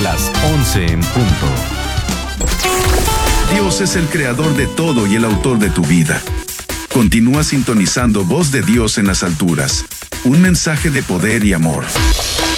las 11 en punto. Dios es el creador de todo y el autor de tu vida. Continúa sintonizando Voz de Dios en las alturas. Un mensaje de poder y amor.